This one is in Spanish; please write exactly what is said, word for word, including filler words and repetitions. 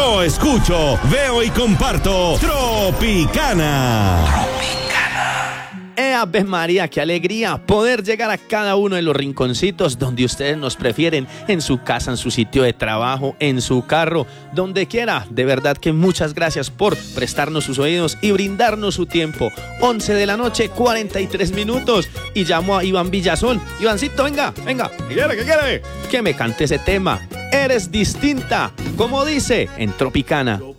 Yo escucho, veo y comparto Tropicana. ¡Eh, Ave María, qué alegría poder llegar a cada uno de los rinconcitos donde ustedes nos prefieren, en su casa, en su sitio de trabajo, en su carro, donde quiera! De verdad que muchas gracias por prestarnos sus oídos y brindarnos su tiempo. once de la noche, cuarenta y tres minutos, y llamo a Iván Villazón. Ivancito, venga, venga. ¿Qué quiere, qué quiere? Que me cante ese tema. Eres distinta, como dice en Tropicana.